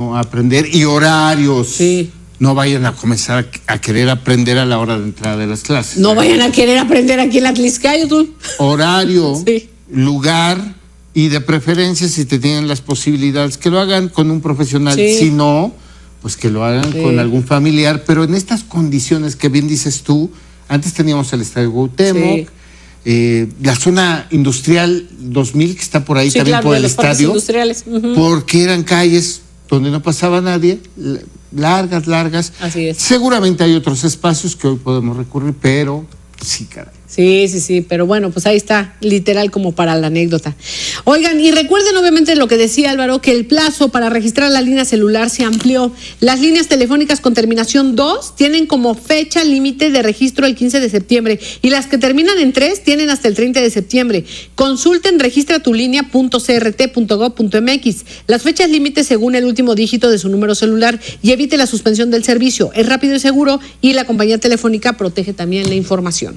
cómo aprender y horarios. Sí. No vayan a comenzar a querer aprender a la hora de entrada de las clases. No vayan a querer aprender aquí en la Atlixcayo, tú. Horario, sí. Lugar y de preferencia, si te tienen las posibilidades, que lo hagan con un profesional. Sí. Si no, pues que lo hagan con algún familiar. Pero en estas condiciones que bien dices tú, antes teníamos el Estadio Cuauhtémoc, la zona industrial 2000 que está por ahí también, claro, por el estadio, industriales. Porque eran calles donde no pasaba nadie, largas. Así es. Seguramente hay otros espacios que hoy podemos recurrir, pero sí, caray. Sí, pero bueno, pues ahí está, literal como para la anécdota. Oigan, y recuerden obviamente lo que decía Álvaro, que el plazo para registrar la línea celular se amplió. Las líneas telefónicas con terminación 2 tienen como fecha límite de registro el 15 de septiembre y las que terminan en 3 tienen hasta el 30 de septiembre. Consulten registratulinea.crt.gov.mx. Las fechas límite según el último dígito de su número celular y evite la suspensión del servicio. Es rápido y seguro y la compañía telefónica protege también la información.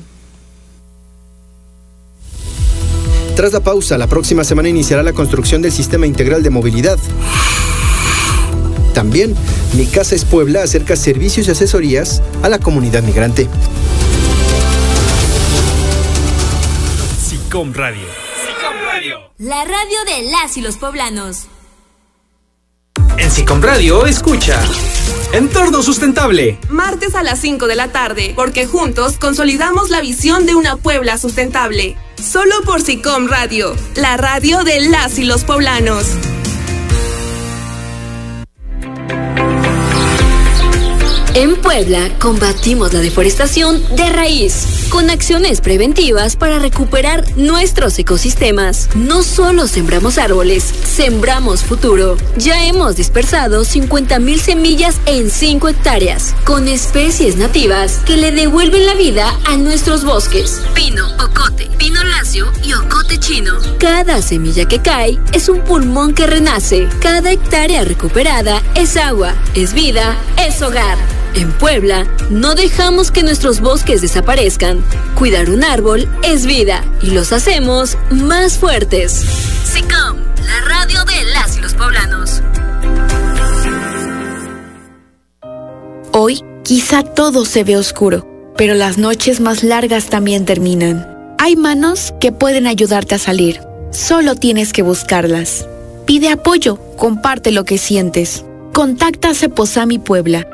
Tras la pausa, la próxima semana iniciará la construcción del Sistema Integral de Movilidad. También, Mi Casa es Puebla acerca servicios y asesorías a la comunidad migrante. SICOM Radio. La radio de las y los poblanos. En SICOM Radio, escucha Entorno Sustentable. Martes a las 5 de la tarde, porque juntos consolidamos la visión de una Puebla sustentable. Solo por SICOM Radio, la radio de las y los poblanos. En Puebla combatimos la deforestación de raíz con acciones preventivas para recuperar nuestros ecosistemas. No solo sembramos árboles, sembramos futuro. Ya hemos dispersado 50,000 semillas en 5 hectáreas, con especies nativas que le devuelven la vida a nuestros bosques. Pino, ocote, pino lacio y ocote chino. Cada semilla que cae es un pulmón que renace. Cada hectárea recuperada es agua, es vida, es hogar. En Puebla, no dejamos que nuestros bosques desaparezcan. Cuidar un árbol es vida y los hacemos más fuertes. SICOM, la radio de las y los poblanos. Hoy, quizá todo se ve oscuro, pero las noches más largas también terminan. Hay manos que pueden ayudarte a salir. Solo tienes que buscarlas. Pide apoyo, comparte lo que sientes. Contacta a Ceposami Puebla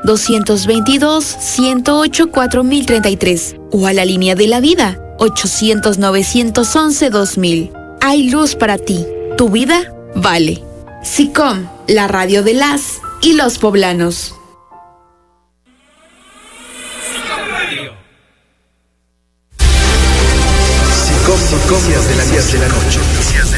222-108-4033 o a la línea de la vida 800-911-2000. Hay luz para ti. Tu vida vale. SICOM, la radio de las y los poblanos. SICOM, noticias de la noche.